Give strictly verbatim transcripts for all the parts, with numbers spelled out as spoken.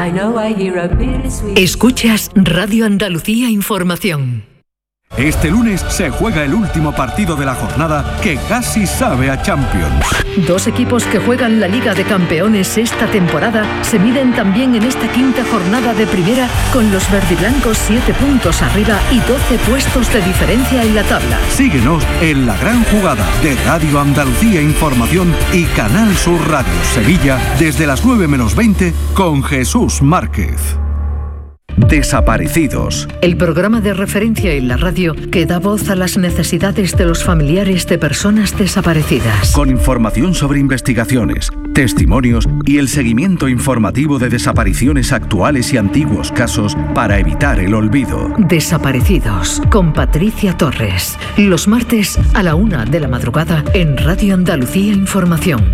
Escuchas Radio Andalucía Información. Este lunes se juega el último partido de la jornada que casi sabe a Champions. Dos equipos que juegan la Liga de Campeones esta temporada se miden también en esta quinta jornada de primera con los verdiblancos siete puntos arriba y doce puestos de diferencia en la tabla. Síguenos en La Gran Jugada de Radio Andalucía Información y Canal Sur Radio Sevilla desde las nueve menos veinte con Jesús Márquez. Desaparecidos. El programa de referencia en la radio que da voz a las necesidades de los familiares de personas desaparecidas. Con información sobre investigaciones, testimonios y el seguimiento informativo de desapariciones actuales y antiguos casos para evitar el olvido. Desaparecidos, con Patricia Torres. Los martes a la una de la madrugada en Radio Andalucía Información.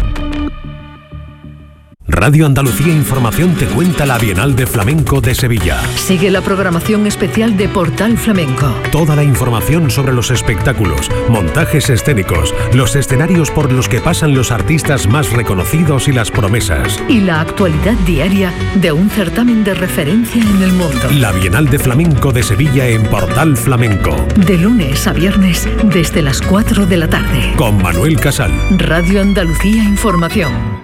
Radio Andalucía Información te cuenta la Bienal de Flamenco de Sevilla. Sigue la programación especial de Portal Flamenco. Toda la información sobre los espectáculos, montajes escénicos, los escenarios por los que pasan los artistas más reconocidos y las promesas. Y la actualidad diaria de un certamen de referencia en el mundo. La Bienal de Flamenco de Sevilla en Portal Flamenco. De lunes a viernes desde las cuatro de la tarde. Con Manuel Casal. Radio Andalucía Información.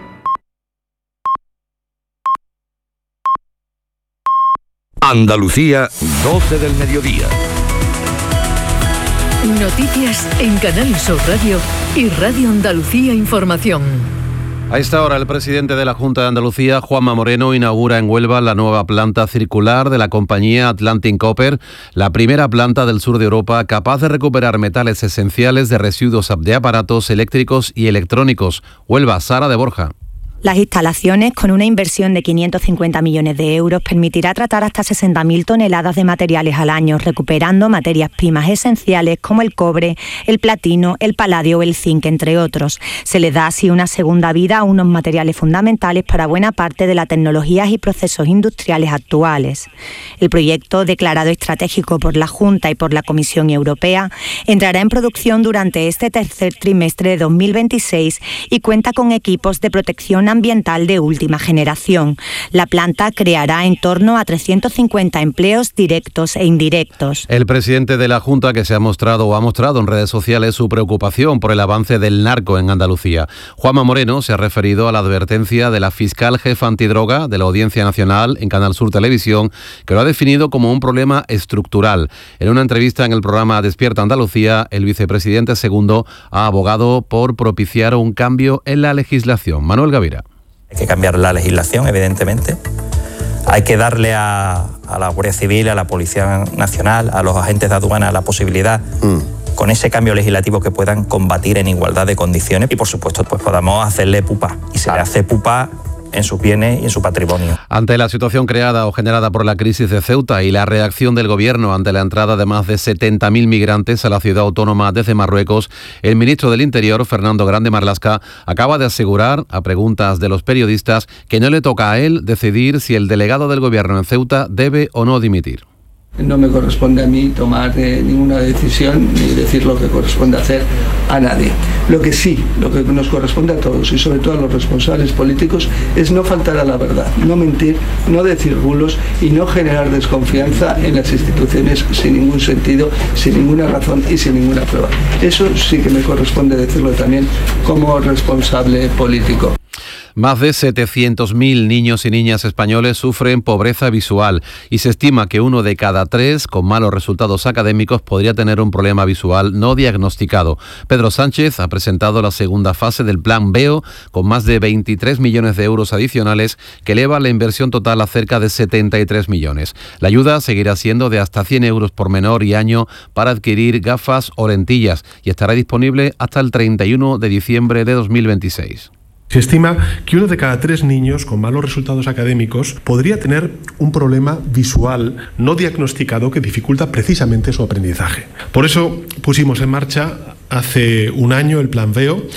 Andalucía, doce del mediodía. Noticias en Canal Sur Radio y Radio Andalucía Información. A esta hora, el presidente de la Junta de Andalucía, Juanma Moreno, inaugura en Huelva la nueva planta circular de la compañía Atlantic Copper, la primera planta del sur de Europa capaz de recuperar metales esenciales de residuos de aparatos eléctricos y electrónicos. Huelva, Sara de Borja. Las instalaciones, con una inversión de quinientos cincuenta millones de euros, permitirá tratar hasta sesenta mil toneladas de materiales al año, recuperando materias primas esenciales como el cobre, el platino, el paladio o el zinc, entre otros. Se les da así una segunda vida a unos materiales fundamentales para buena parte de las tecnologías y procesos industriales actuales. El proyecto, declarado estratégico por la Junta y por la Comisión Europea, entrará en producción durante este tercer trimestre de dos mil veintiséis y cuenta con equipos de protección ambiental de última generación. La planta creará en torno a trescientos cincuenta empleos directos e indirectos. El presidente de la Junta, que se ha mostrado o ha mostrado en redes sociales su preocupación por el avance del narco en Andalucía. Juanma Moreno se ha referido a la advertencia de la fiscal jefa antidroga de la Audiencia Nacional en Canal Sur Televisión, que lo ha definido como un problema estructural. En una entrevista en el programa Despierta Andalucía, el vicepresidente segundo ha abogado por propiciar un cambio en la legislación. Manuel Gavira. Hay que cambiar la legislación, evidentemente. Hay que darle a, a la Guardia Civil, a la Policía Nacional, a los agentes de aduana la posibilidad, mm. con ese cambio legislativo, que puedan combatir en igualdad de condiciones y, por supuesto, pues podamos hacerle pupa. Y se le hace pupa en sus bienes y en su patrimonio. Ante la situación creada o generada por la crisis de Ceuta y la reacción del Gobierno ante la entrada de más de setenta mil migrantes a la ciudad autónoma desde Marruecos, el ministro del Interior, Fernando Grande Marlaska, acaba de asegurar, a preguntas de los periodistas, que no le toca a él decidir si el delegado del Gobierno en Ceuta debe o no dimitir. No me corresponde a mí tomar eh, ninguna decisión ni decir lo que corresponde hacer a nadie. Lo que sí, lo que nos corresponde a todos y sobre todo a los responsables políticos es no faltar a la verdad, no mentir, no decir bulos y no generar desconfianza en las instituciones sin ningún sentido, sin ninguna razón y sin ninguna prueba. Eso sí que me corresponde decirlo también como responsable político. Más de setecientos mil niños y niñas españoles sufren pobreza visual y se estima que uno de cada tres con malos resultados académicos podría tener un problema visual no diagnosticado. Pedro Sánchez ha presentado la segunda fase del Plan Veo con más de veintitrés millones de euros adicionales que eleva la inversión total a cerca de setenta y tres millones. La ayuda seguirá siendo de hasta cien euros por menor y año para adquirir gafas o lentillas y estará disponible hasta el treinta y uno de diciembre de dos mil veintiséis. Se estima que uno de cada tres niños con malos resultados académicos podría tener un problema visual no diagnosticado que dificulta precisamente su aprendizaje. Por eso pusimos en marcha hace un año el Plan Veo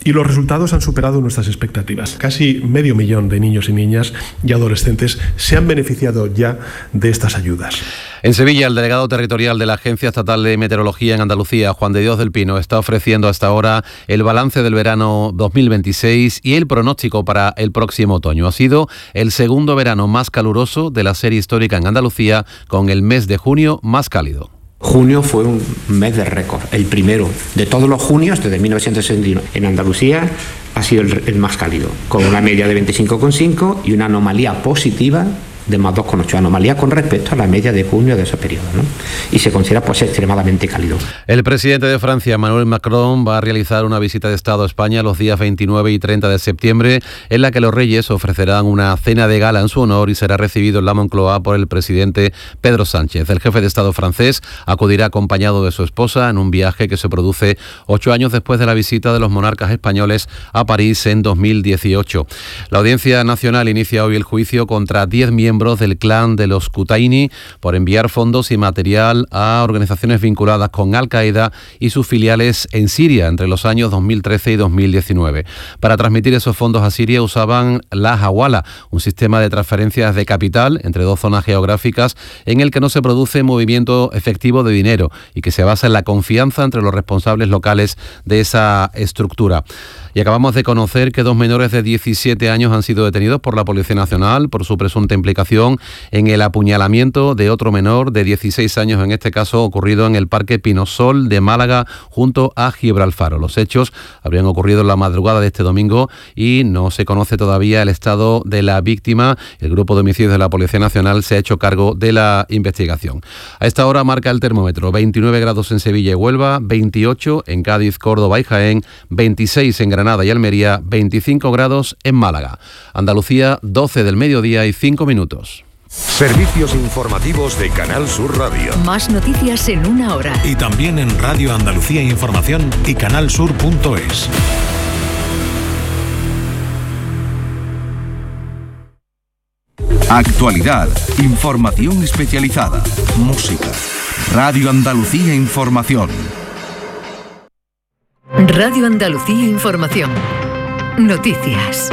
y los resultados han superado nuestras expectativas. Casi medio millón de niños y niñas y adolescentes se han beneficiado ya de estas ayudas. En Sevilla, el delegado territorial de la Agencia Estatal de Meteorología en Andalucía, Juan de Dios del Pino, está ofreciendo hasta ahora el balance del verano dos mil veintiséis y el pronóstico para el próximo otoño. Ha sido el segundo verano más caluroso de la serie histórica en Andalucía, con el mes de junio más cálido. Junio fue un mes de récord, el primero de todos los junios desde mil novecientos sesenta y uno. En Andalucía ha sido el, el más cálido, con una media de veinticinco coma cinco y una anomalía positiva de más dos coma ocho, anomalía con respecto a la media de junio de ese periodo, ¿no? Y se considera pues extremadamente cálido. El presidente de Francia, Emmanuel Macron, va a realizar una visita de Estado a España los días veintinueve y treinta de septiembre, en la que los reyes ofrecerán una cena de gala en su honor y será recibido en la Moncloa por el presidente Pedro Sánchez. El jefe de Estado francés acudirá acompañado de su esposa en un viaje que se produce ocho años después de la visita de los monarcas españoles a París en dos mil dieciocho. La Audiencia Nacional inicia hoy el juicio contra diez miembros del clan de los Qutaini por enviar fondos y material a organizaciones vinculadas con Al-Qaeda y sus filiales en Siria entre los años dos mil trece y dos mil diecinueve. Para transmitir esos fondos a Siria usaban la Hawala, un sistema de transferencias de capital entre dos zonas geográficas en el que no se produce movimiento efectivo de dinero y que se basa en la confianza entre los responsables locales de esa estructura. Y acabamos de conocer que dos menores de diecisiete años han sido detenidos por la Policía Nacional por su presunta implicación en el apuñalamiento de otro menor de dieciséis años, en este caso ocurrido en el Parque Pinosol de Málaga, junto a Gibralfaro. Los hechos habrían ocurrido en la madrugada de este domingo y no se conoce todavía el estado de la víctima. El grupo de homicidios de la Policía Nacional se ha hecho cargo de la investigación. A esta hora marca el termómetro veintinueve grados en Sevilla y Huelva, veintiocho en Cádiz, Córdoba y Jaén, veintiséis en Granada y Almería, veinticinco grados en Málaga. Andalucía, doce del mediodía y cinco minutos. Servicios informativos de Canal Sur Radio. Más noticias en una hora. Y también en Radio Andalucía Información y canalsur punto es. Actualidad, información especializada, música. Radio Andalucía Información. Radio Andalucía Información. Noticias.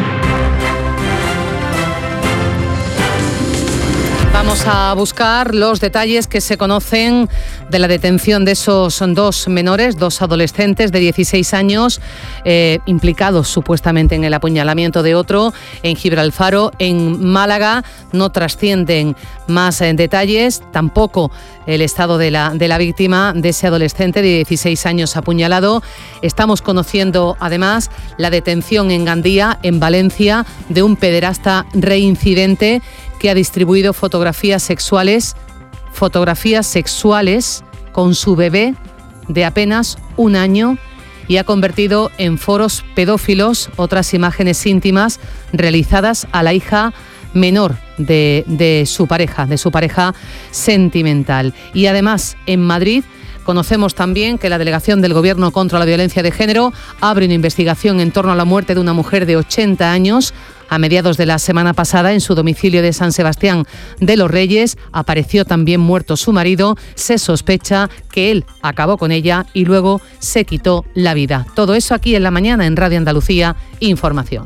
Vamos a buscar los detalles que se conocen de la detención de esos dos menores, dos adolescentes de dieciséis años, eh, implicados supuestamente en el apuñalamiento de otro en Gibralfaro, en Málaga. No trascienden más eh, detalles, tampoco el estado de la, de la víctima, de ese adolescente de dieciséis años apuñalado. Estamos conociendo además la detención en Gandía, en Valencia, de un pederasta reincidente que ha distribuido fotografías sexuales, fotografías sexuales con su bebé de apenas un año y ha convertido en foros pedófilos otras imágenes íntimas realizadas a la hija menor de, de su pareja, de su pareja sentimental. Y además, en Madrid, conocemos también que la Delegación del Gobierno contra la Violencia de Género abre una investigación en torno a la muerte de una mujer de ochenta años. A mediados de la semana pasada, en su domicilio de San Sebastián de los Reyes, apareció también muerto su marido. Se sospecha que él acabó con ella y luego se quitó la vida. Todo eso aquí en la mañana en Radio Andalucía Información.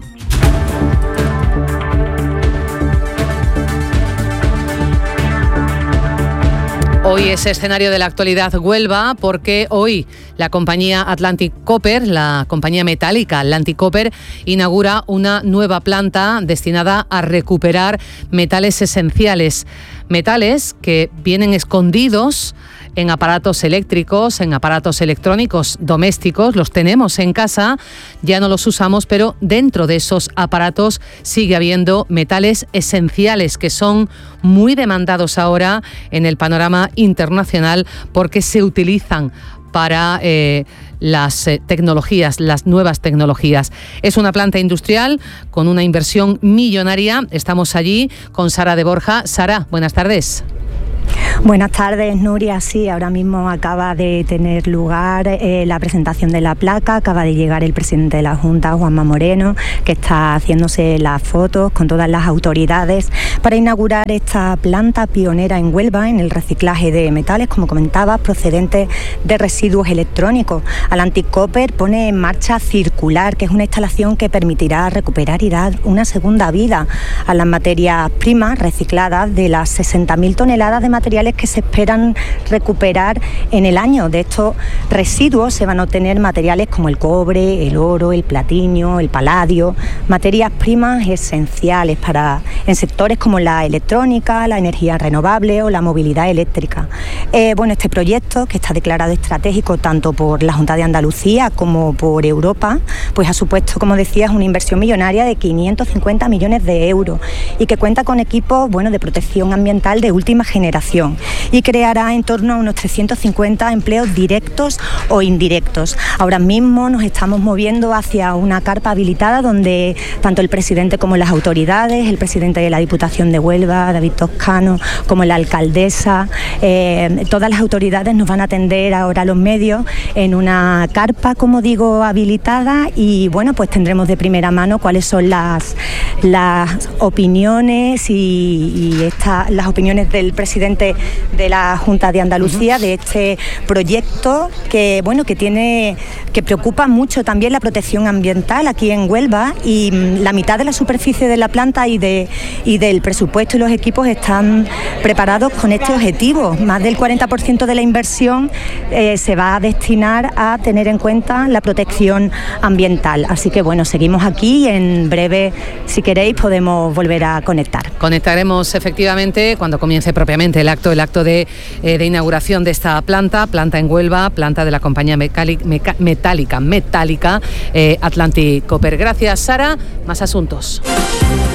Hoy es escenario de la actualidad Huelva porque hoy la compañía Atlantic Copper, la compañía metálica Atlantic Copper, inaugura una nueva planta destinada a recuperar metales esenciales. Metales que vienen escondidos en aparatos eléctricos, en aparatos electrónicos domésticos, los tenemos en casa, ya no los usamos, pero dentro de esos aparatos sigue habiendo metales esenciales que son muy demandados ahora en el panorama internacional porque se utilizan para eh, las eh, tecnologías, las nuevas tecnologías. Es una planta industrial con una inversión millonaria. Estamos allí con Sara de Borja. Sara, buenas tardes. Buenas tardes, Nuria. Sí, ahora mismo acaba de tener lugar eh, la presentación de la placa, acaba de llegar el presidente de la Junta, Juanma Moreno, que está haciéndose las fotos con todas las autoridades para inaugurar esta planta pionera en Huelva en el reciclaje de metales, como comentabas, procedentes de residuos electrónicos. Atlantic Copper pone en marcha Circular, que es una instalación que permitirá recuperar y dar una segunda vida a las materias primas recicladas de las sesenta mil toneladas de materiales que se esperan recuperar en el año. De estos residuos se van a obtener materiales como el cobre, el oro, el platino, el paladio, materias primas esenciales para en sectores como la electrónica, la energía renovable o la movilidad eléctrica. Eh, bueno, este proyecto, que está declarado estratégico tanto por la Junta de Andalucía como por Europa, pues ha supuesto, como decías, una inversión millonaria de quinientos cincuenta millones de euros y que cuenta con equipos, bueno, de protección ambiental de última generación y creará en torno a unos trescientos cincuenta empleos directos o indirectos. Ahora mismo nos estamos moviendo hacia una carpa habilitada donde tanto el presidente como las autoridades, el presidente de la Diputación de Huelva, David Toscano, como la alcaldesa, eh, todas las autoridades nos van a atender ahora a los medios en una carpa, como digo, habilitada y bueno, pues tendremos de primera mano cuáles son las, las opiniones y, y esta, las opiniones del presidente de la Junta de Andalucía de este proyecto que bueno que tiene que preocupa mucho también la protección ambiental aquí en Huelva y la mitad de la superficie de la planta y de y del presupuesto y los equipos están preparados con este objetivo. Más del cuarenta por ciento de la inversión eh, se va a destinar a tener en cuenta la protección ambiental. Así que bueno, seguimos aquí y en breve, si queréis, podemos volver a conectar. Conectaremos efectivamente cuando comience propiamente el acto, el acto de, eh, de inauguración de esta planta, planta en Huelva, planta de la compañía Mecali, Meca, metálica, metálica eh, Atlantic Copper. Gracias, Sara. Más asuntos.